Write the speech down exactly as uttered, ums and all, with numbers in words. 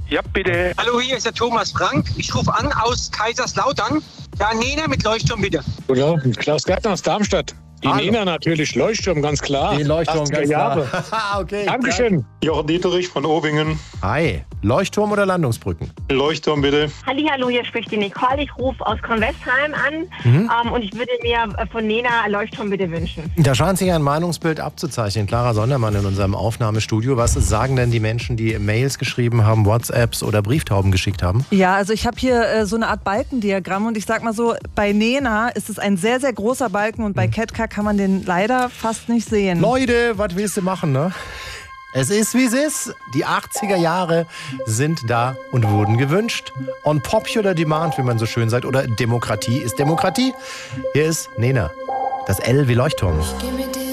Ja, bitte. Hallo, hier ist der Thomas Frank. Ich rufe an aus Kaiserslautern. Ja, Nena mit Leuchtturm, bitte. Oder? Klaus Gärtner aus Darmstadt. Die Hallo. Nena natürlich, Leuchtturm, ganz klar. Den Leuchtturm, achtziger ganz Jahre. klar. Okay. Dankeschön. Jochen Dieterich von Obingen. Hi. Leuchtturm oder Landungsbrücken? Leuchtturm bitte. Hallihallo, hier spricht die Nicole. Ich rufe aus Kornwestheim an Mhm. ähm, und ich würde mir von Nena Leuchtturm bitte wünschen. Da scheint sich ein Meinungsbild abzuzeichnen. Clara Sondermann in unserem Aufnahmestudio. Was sagen denn die Menschen, die Mails geschrieben haben, WhatsApps oder Brieftauben geschickt haben? Ja, also ich habe hier äh, so eine Art Balkendiagramm und ich sag mal so, bei Nena ist es ein sehr, sehr großer Balken und bei Ketka kann man den leider fast nicht sehen. Leute, was willst du machen, ne? Es ist, wie es ist. Die achtziger Jahre sind da und wurden gewünscht. On popular demand, wie man so schön sagt. Oder Demokratie ist Demokratie. Hier ist Nena. Das L wie Leuchtturm. Give me